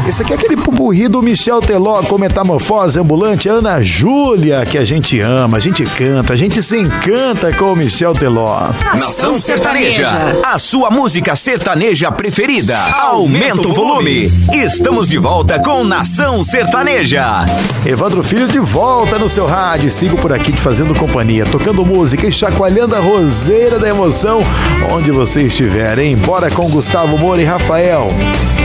Esse aqui é aquele pupurri do Michel Teló com Metamorfose Ambulante, Ana Júlia, que a gente ama, a gente canta, a gente se encanta com o Michel Teló. Nação Sertaneja, a sua música sertaneja preferida. Aumenta o volume. Estamos de volta com Nação Sertaneja. Evandro Filho de volta no seu rádio. Sigo por aqui te fazendo companhia, tocando música e chacoalhando a roseira da emoção onde você estiver, hein? Bora com Gustavo Moura e Rafael.